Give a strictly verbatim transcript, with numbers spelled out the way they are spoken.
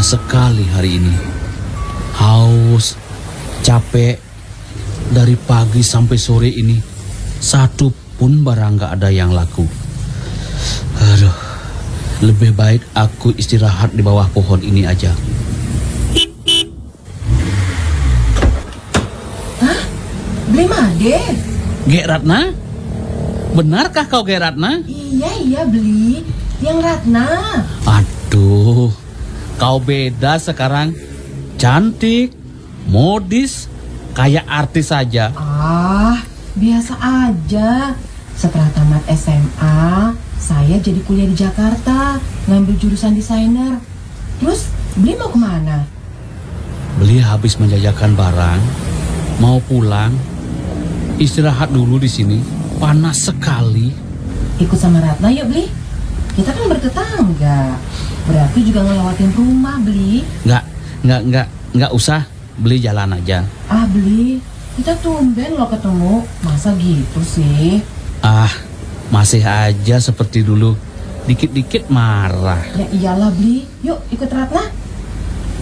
sekali hari ini. Haus, capek. Dari pagi sampai sore ini, satu pun barang gak ada yang laku. Aduh, lebih baik aku istirahat di bawah pohon ini aja. Hah? Beli Made? Gek Ratna? Benarkah kau Gek Ratna? Iya, iya beli. Yang Ratna. Aduh, kau beda sekarang. Cantik, modis, kayak artis saja. Ah, biasa aja. Setelah tamat S M A, saya jadi kuliah di Jakarta, ngambil jurusan desainer. Terus, beli mau kemana? Beli habis menjajakan barang, mau pulang. Istirahat dulu di sini, panas sekali. Ikut sama Ratna yuk beli. Kita kan bertetangga. Berarti juga ngelewatin rumah beli. Nggak, nggak, nggak, nggak usah. Beli jalan aja. Ah beli, kita tumben lo ketemu. Masa gitu sih? Ah, masih aja seperti dulu. Dikit-dikit marah. Ya iyalah beli. Yuk ikut Ratna.